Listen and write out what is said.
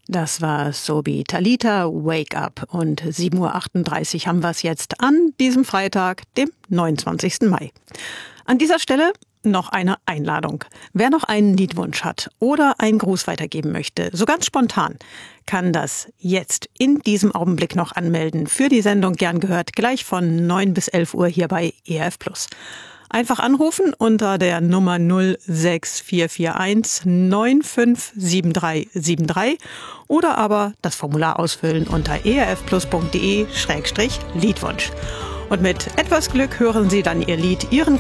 Das war Sobi Talita, Wake Up. Und 7:38 Uhr haben wir es jetzt an diesem Freitag, dem 29. Mai. An dieser Stelle noch eine Einladung. Wer noch einen Liedwunsch hat oder einen Gruß weitergeben möchte, so ganz spontan, kann das jetzt in diesem Augenblick noch anmelden für die Sendung Gern gehört, gleich von 9 bis 11 Uhr hier bei ERF Plus. Einfach anrufen unter der Nummer 06441 957373 oder aber das Formular ausfüllen unter erfplus.de/Liedwunsch. Und mit etwas Glück hören Sie dann Ihr Lied, Ihren